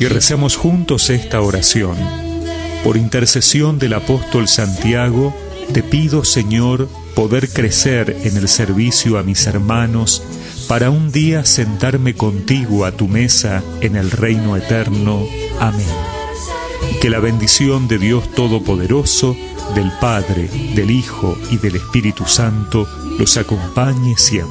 y recemos juntos esta oración. Por intercesión del apóstol Santiago, te pido, Señor, poder crecer en el servicio a mis hermanos, para un día sentarme contigo a tu mesa en el reino eterno. Amén. Y que la bendición de Dios Todopoderoso, del Padre, del Hijo y del Espíritu Santo los acompañe siempre.